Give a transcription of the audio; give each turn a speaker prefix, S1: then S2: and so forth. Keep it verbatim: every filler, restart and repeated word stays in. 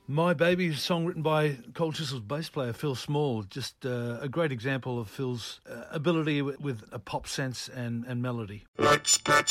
S1: My Baby, a song written by Cold Chisel's bass player Phil Small, just uh, a great example of Phil's uh, ability with, with a pop sense and, and melody.
S2: Let's get